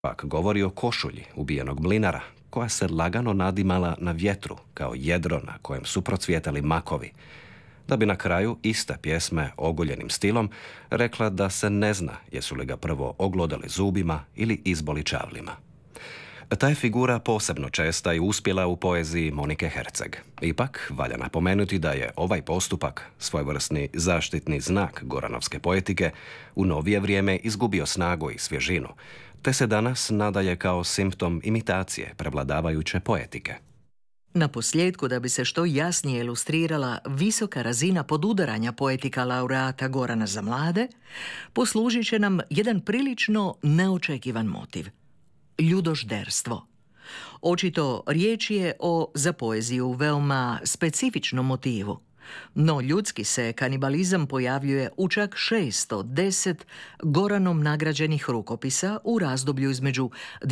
Pak govori o košulji ubijenog mlinara, koja se lagano nadimala na vjetru kao jedro na kojem su procvjetali makovi, da bi na kraju iste pjesme oguljenim stilom rekla da se ne zna jesu li ga prvo oglodali zubima ili izboli čavlima. Ta je figura posebno česta i uspjela u poeziji Monike Herceg. Ipak, valja napomenuti da je ovaj postupak, svojevrsni zaštitni znak goranovske poetike, u novije vrijeme izgubio snagu i svježinu, te se danas nadaje kao simptom imitacije prevladavajuće poetike. Na posljedku, da bi se što jasnije ilustrirala visoka razina podudaranja poetika laureata Gorana za mlade, poslužit će nam jedan prilično neočekivan motiv – ljudožderstvo. Očito riječ je o za poeziju veoma specifičnom motivu, no ljudski se kanibalizam pojavljuje u čak 610 Goranom nagrađenih rukopisa u razdoblju između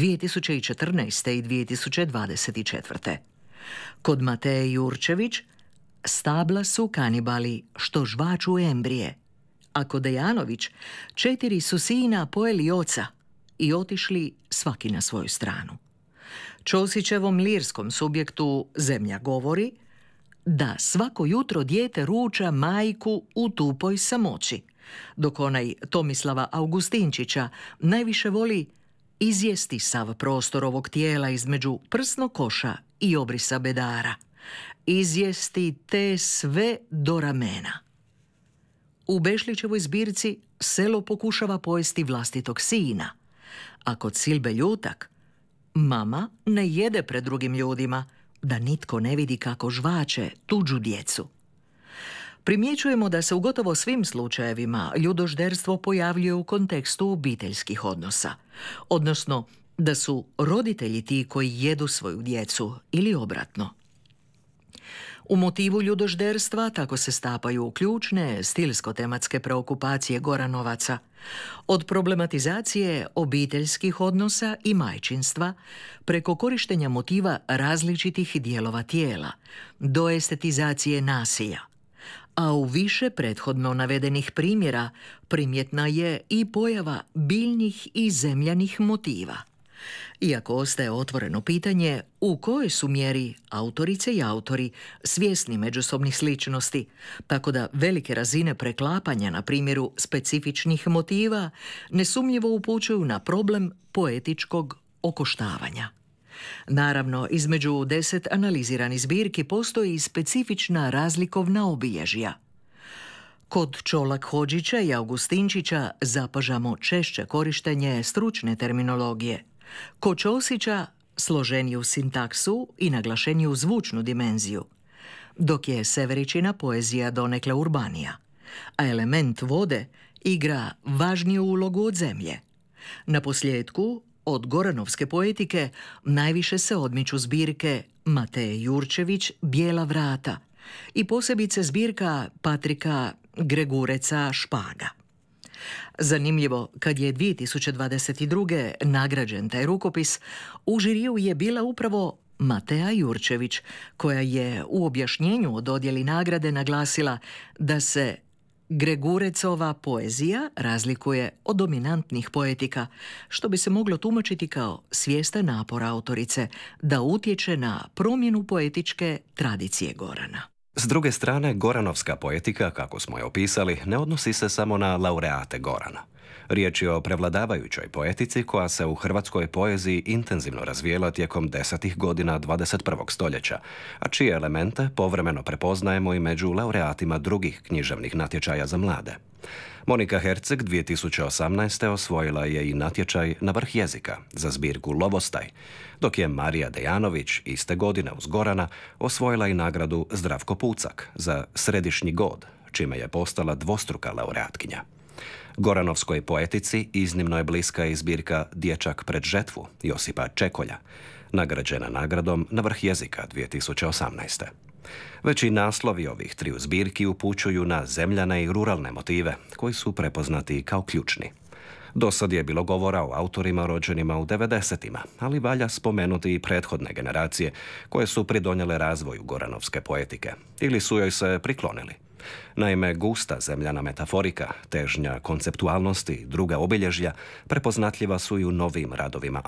2014. i 2024. Kod Mateje Jurčević stabla su kanibali što žvaču embrije, a kod Dejanović 4 su sina pojeli oca i otišli svaki na svoju stranu. Ćosićevom lirskom subjektu Zemlja govori da svako jutro dijete ruča majku u tupoj samoći, dok onaj Tomislava Augustinčića najviše voli izjesti sav prostor ovog tijela između prsnog koša i obrisa bedara. Izjesti te sve do ramena. U Bešlićevoj zbirci selo pokušava pojesti vlastitog sina, a kod Silbe Ljutak mama ne jede pred drugim ljudima, da nitko ne vidi kako žvače tuđu djecu. Primjećujemo da se u gotovo svim slučajevima ljudožderstvo pojavljuje u kontekstu obiteljskih odnosa, odnosno da su roditelji ti koji jedu svoju djecu ili obratno. U motivu ljudožderstva tako se stapaju ključne stilsko-tematske preokupacije Goranovaca, od problematizacije obiteljskih odnosa i majčinstva preko korištenja motiva različitih dijelova tijela do estetizacije nasilja. A u više prethodno navedenih primjera primjetna je i pojava biljnih i zemljanih motiva. Iako ostaje otvoreno pitanje u kojoj su mjeri autorice i autori svjesni međusobnih sličnosti, tako da velike razine preklapanja na primjeru specifičnih motiva nesumnjivo upućuju na problem poetičkog okoštavanja. Naravno, između 10 analiziranih zbirki postoji i specifična razlikovna obilježja. Kod Čolak Hodžića i Augustinčića zapažamo češće korištenje stručne terminologije. Kod Ćosića složeniju sintaksu i naglašeniju zvučnu dimenziju, dok je Severičina poezija donekle urbanija, a element vode igra važniju ulogu od zemlje. Naposljetku, od goranovske poetike najviše se odmiču zbirke Mateje Jurčević Bijela vrata i posebice zbirka Patrika Gregureca Špaga. Zanimljivo, kad je 2022. nagrađen taj rukopis, u žiriju je bila upravo Mateja Jurčević, koja je u objašnjenju o dodjeli nagrade naglasila da se Gregurecova poezija razlikuje od dominantnih poetika, što bi se moglo tumačiti kao svjestan napor autorice da utječe na promjenu poetičke tradicije Gorana. S druge strane, goranovska poetika, kako smo je opisali, ne odnosi se samo na laureate Gorana. Riječ je o prevladavajućoj poetici koja se u hrvatskoj poeziji intenzivno razvijela tijekom 10. godina 21. stoljeća, a čije elemente povremeno prepoznajemo i među laureatima drugih književnih natječaja za mlade. Monika Herceg 2018. osvojila je i natječaj na vrh jezika za zbirku Lovostaj, dok je Marija Dejanović iste godine uz Gorana osvojila i nagradu Zdravko Pucak za Središnji god, čime je postala dvostruka laureatkinja. Goranovskoj poetici iznimno je bliska i zbirka Dječak pred žetvu Josipa Čekolja, nagrađena nagradom na vrh jezika 2018. Već i naslovi ovih triju zbirki upućuju na zemljane i ruralne motive, koji su prepoznati kao ključni. Dosad je bilo govora o autorima rođenima u 90-ima, ali valja spomenuti i prethodne generacije koje su pridonijele razvoju goranovske poetike ili su joj se priklonili. Naime, gusta zemljana metaforika, težnja konceptualnosti i druga obilježja prepoznatljiva su i u novim radovima